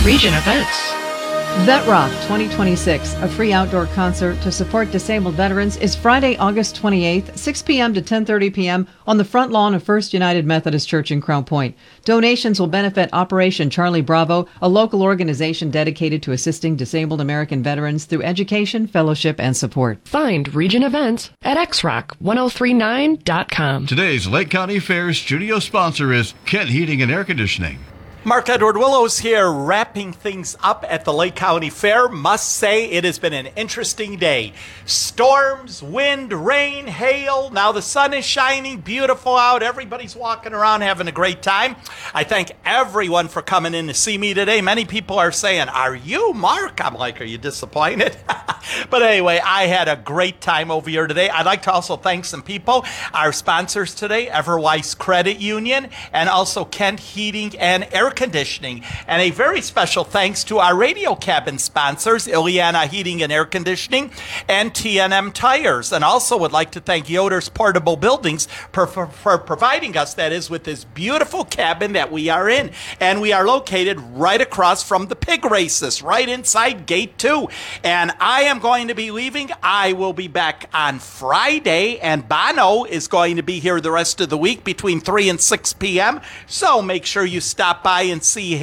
Region Events. Vet Rock 2026, a free outdoor concert to support disabled veterans, is Friday, August 28th, 6 p.m. to 10:30 p.m. on the front lawn of First United Methodist Church in Crown Point. Donations will benefit Operation Charlie Bravo, a local organization dedicated to assisting disabled American veterans through education, fellowship, and support. Find Region Events at xrock1039.com. Today's Lake County Fair studio sponsor is Kent Heating and Air Conditioning. Mark Edward Willows here, wrapping things up at the Lake County Fair. Must say it has been an interesting day. Storms, wind, rain, hail. Now the sun is shining, beautiful out. Everybody's walking around having a great time. I thank everyone for coming in to see me today. Many people are saying, "Are you Mark?" I'm like, "Are you disappointed?" But anyway, I had a great time over here today. I'd like to also thank some people. Our sponsors today, Everwise Credit Union, and also Kent Heating and Air Conditioning. And a very special thanks to our radio cabin sponsors, Ileana Heating and Air Conditioning and T&M Tires. And also would like to thank Yoder's Portable Buildings for providing us, that is, with this beautiful cabin that we are in. And we are located right across from the pig races, right inside Gate 2. And I am going to be leaving. I will be back on Friday, and Bono is going to be here the rest of the week between 3 and 6 p.m. So make sure you stop by and see him.